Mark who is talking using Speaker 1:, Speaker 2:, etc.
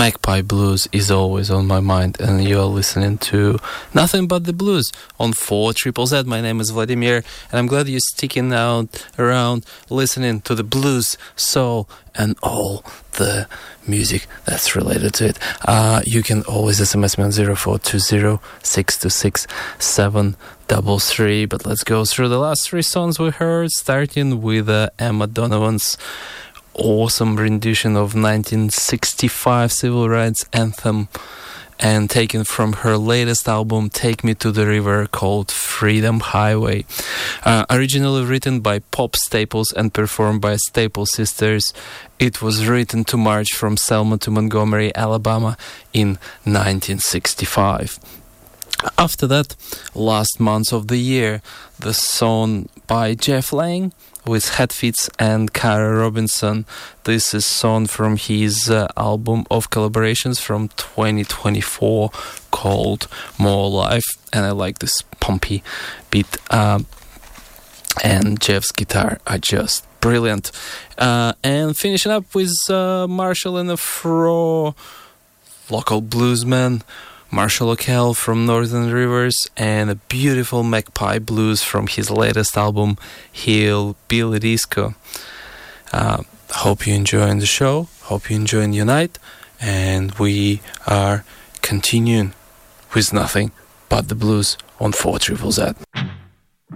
Speaker 1: Magpie Blues is always on my mind, and you're listening to Nothing But the Blues on 4ZZZ. My name is Vladimir, and I'm glad you're sticking out around listening to the blues, soul, and all the music that's related to it. You can always SMS me on 0420 626 733. But let's go through the last three songs we heard, starting with Emma Donovan's awesome rendition of 1965 civil rights anthem, and taken from her latest album Take Me to the River, called Freedom Highway. Originally written by pop staples and performed by Staple Sisters, it was written to march from Selma to Montgomery, Alabama in 1965. After that, last month of the year, the song by Jeff Lang with Hatfits and Cara Robinson. This is song from his album of collaborations from 2024 called More Life, and I like this pumpy beat, and Jeff's guitar are just brilliant. And finishing up with Marshall and Afro, local bluesman Marshall O'Kell from Northern Rivers, and a beautiful Magpie Blues from his latest album, Hillbilly Disco. Hope you're enjoying the show, hope you're enjoying your night, and we are continuing with Nothing But the Blues on 4ZZZ.